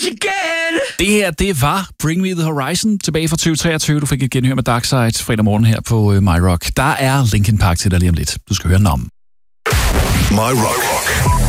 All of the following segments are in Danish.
Det her, det var Bring Me The Horizon tilbage fra 2023. Du fik et genhør med Darkside fredag morgen her på My Rock. Der er Linkin Park til dig lige om lidt. Du skal høre den om. My Rock.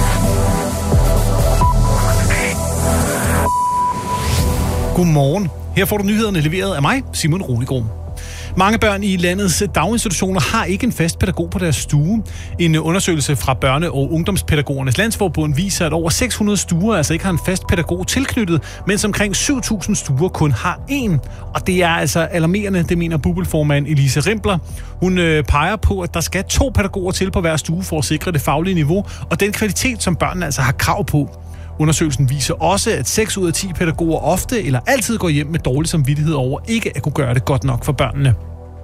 Godmorgen. Her får du nyhederne leveret af mig, Simon Roligård. Mange børn i landets daginstitutioner har ikke en fast pædagog på deres stue. En undersøgelse fra Børne- og Ungdomspædagogernes Landsforbund viser, at over 600 stuer altså ikke har en fast pædagog tilknyttet, mens omkring 7.000 stuer kun har én. Og det er altså alarmerende, det mener BUPL-formand Elise Rimpler. Hun peger på, at der skal 2 pædagoger til på hver stue for at sikre det faglige niveau og den kvalitet, som børnene altså har krav på. Undersøgelsen viser også, at 6 ud af 10 pædagoger ofte eller altid går hjem med dårlig samvittighed over ikke at kunne gøre det godt nok for børnene.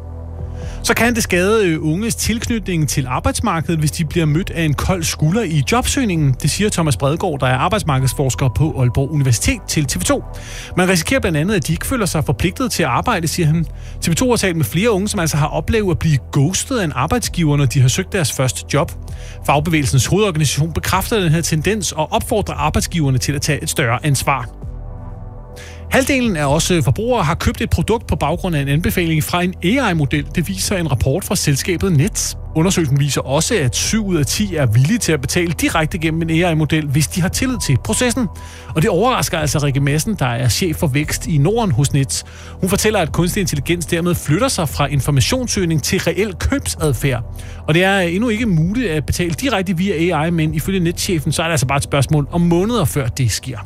Så kan det skade unges tilknytning til arbejdsmarkedet, hvis de bliver mødt af en kold skulder i jobsøgningen. Det siger Thomas Bredgaard, der er arbejdsmarkedsforsker på Aalborg Universitet til TV2. Man risikerer blandt andet, at de ikke føler sig forpligtet til at arbejde, siger han. TV2 har talt med flere unge, som altså har oplevet at blive ghostet af en arbejdsgiver, når de har søgt deres første job. Fagbevægelsens hovedorganisation bekræfter den her tendens og opfordrer arbejdsgiverne til at tage et større ansvar. Halvdelen af os forbrugere har købt et produkt på baggrund af en anbefaling fra en AI-model. Det viser en rapport fra selskabet Nets. Undersøgelsen viser også, at 7 ud af 10 er villige til at betale direkte gennem en AI-model, hvis de har tillid til processen. Og det overrasker altså Rikke Madsen, der er chef for vækst i Norden hos Nets. Hun fortæller, at kunstig intelligens dermed flytter sig fra informationssøgning til reel købsadfærd. Og det er endnu ikke muligt at betale direkte via AI, men ifølge Netchefen, så er det altså bare et spørgsmål om måneder, før det sker.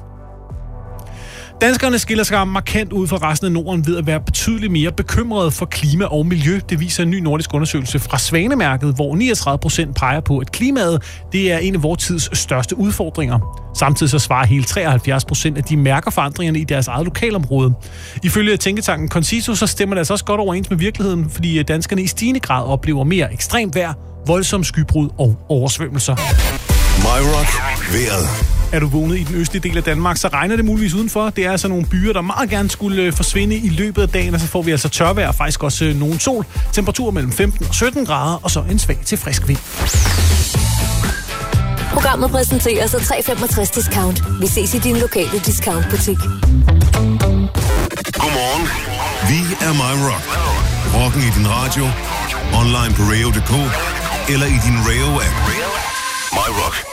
Danskerne skiller sig markant ud fra resten af Norden ved at være betydeligt mere bekymrede for klima og miljø. Det viser en ny nordisk undersøgelse fra Svanemærket, hvor 39% peger på, at klimaet det er en af vores tids største udfordringer. Samtidig så svarer hele 73%, at de mærker forandringerne i deres eget lokalområde. Ifølge tænketanken Conciso, så stemmer det altså også godt overens med virkeligheden, fordi danskerne i stigende grad oplever mere ekstremt vejr, voldsomme skybrud og oversvømmelser. My Rock. Vejret. Er du vågnet i den østlige del af Danmark, så regner det muligvis udenfor. Det er altså nogle byer, der meget gerne skulle forsvinde i løbet af dagen, og så får vi altså tørvejr og faktisk også nogen sol. Temperatur mellem 15 og 17 grader, og så en svag til frisk vind. Programmet præsenteres af 365 Discount. Vi ses i din lokale discountbutik. Godmorgen. Vi er My Rock. Rocken i din radio, online på radio.dk eller i din Radio-app. My Rock.